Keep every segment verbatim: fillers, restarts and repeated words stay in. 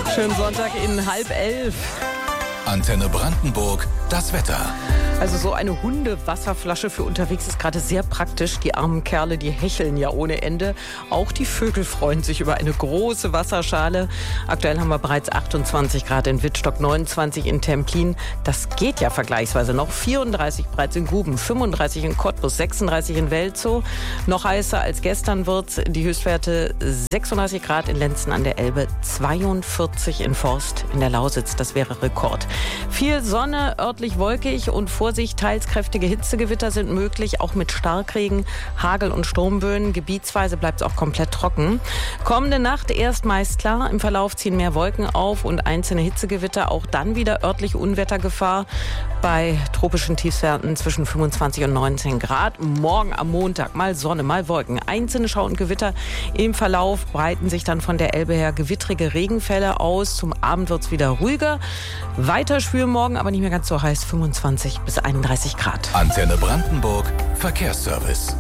Schönen Sonntag in halb elf. Antenne Brandenburg, das Wetter. Also so eine Hundewasserflasche für unterwegs ist gerade sehr praktisch. Die armen Kerle, die hecheln ja ohne Ende. Auch die Vögel freuen sich über eine große Wasserschale. Aktuell haben wir bereits achtundzwanzig Grad in Wittstock, neunundzwanzig in Templin. Das geht ja vergleichsweise noch. vierunddreißig bereits in Guben, fünfunddreißig in Cottbus, sechsunddreißig in Welzow. Noch heißer als gestern wird's. Die Höchstwerte sechsunddreißig Grad in Lenzen an der Elbe, zweiundvierzig in Forst in der Lausitz. Das wäre Rekord. Viel Sonne, örtlich wolkig und Vorsicht, teils kräftige Hitzegewitter sind möglich, auch mit Starkregen, Hagel und Sturmböen. Gebietsweise bleibt es auch komplett trocken. Kommende Nacht erst meist klar, im Verlauf ziehen mehr Wolken auf und einzelne Hitzegewitter. Auch dann wieder örtliche Unwettergefahr bei tropischen Tiefstwerten zwischen fünfundzwanzig und neunzehn Grad. Morgen am Montag mal Sonne, mal Wolken. Einzelne Schau- und Gewitter im Verlauf breiten sich dann von der Elbe her gewittrige Regenfälle aus. Zum Abend wird es wieder ruhiger. Weiter schwül morgen, aber nicht mehr ganz so heiß, fünfundzwanzig bis einunddreißig Grad. Antenne Brandenburg, Verkehrsservice.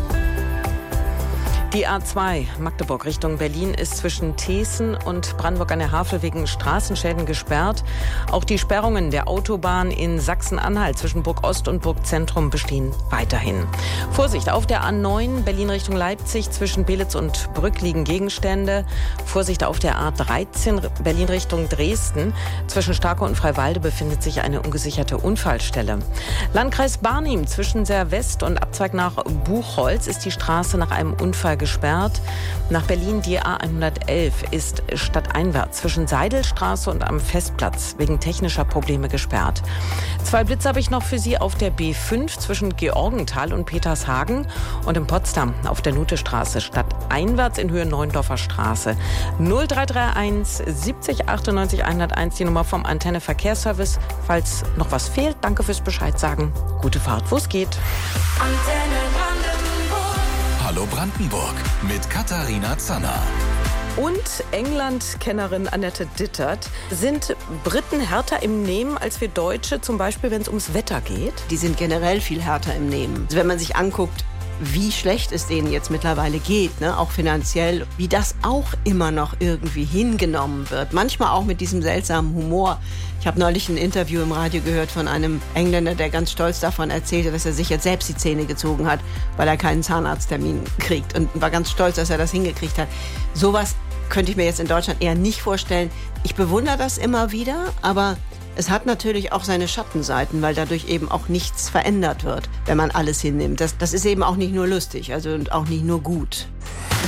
Die A zwei Magdeburg Richtung Berlin ist zwischen Thesen und Brandenburg an der Havel wegen Straßenschäden gesperrt. Auch die Sperrungen der Autobahn in Sachsen-Anhalt zwischen Burg-Ost und Burg-Zentrum bestehen weiterhin. Vorsicht, auf der A neun Berlin Richtung Leipzig zwischen Belitz und Brück liegen Gegenstände. Vorsicht, auf der A dreizehn Berlin Richtung Dresden zwischen Starke und Freiwalde befindet sich eine ungesicherte Unfallstelle. Landkreis Barnim zwischen Servest und Abzweig nach Buchholz ist die Straße nach einem Unfall gesperrt. Nach Berlin die A hundertelf ist stadteinwärts zwischen Seidelstraße und am Festplatz wegen technischer Probleme gesperrt. Zwei Blitze habe ich noch für Sie auf der B fünf zwischen Georgenthal und Petershagen und in Potsdam auf der Nutestraße stadteinwärts in Höhe Neuendorfer Straße. null drei drei eins siebzig achtundneunzig hunderteins die Nummer vom Antenne Verkehrsservice. Falls noch was fehlt, danke fürs Bescheid sagen. Gute Fahrt, wo es geht. Antenne Brandenburg. Hallo Brandenburg mit Katharina Zanner. Und England-Kennerin Annette Dittert. Sind Briten härter im Nehmen als wir Deutsche, zum Beispiel wenn es ums Wetter geht? Die sind generell viel härter im Nehmen. Also wenn man sich anguckt, wie schlecht es denen jetzt mittlerweile geht, ne, auch finanziell, wie das auch immer noch irgendwie hingenommen wird. Manchmal auch mit diesem seltsamen Humor. Ich habe neulich ein Interview im Radio gehört von einem Engländer, der ganz stolz davon erzählte, dass er sich jetzt selbst die Zähne gezogen hat, weil er keinen Zahnarzttermin kriegt und war ganz stolz, dass er das hingekriegt hat. Sowas könnte ich mir jetzt in Deutschland eher nicht vorstellen. Ich bewundere das immer wieder, aber es hat natürlich auch seine Schattenseiten, weil dadurch eben auch nichts verändert wird, wenn man alles hinnimmt. Das, das ist eben auch nicht nur lustig, also und auch nicht nur gut.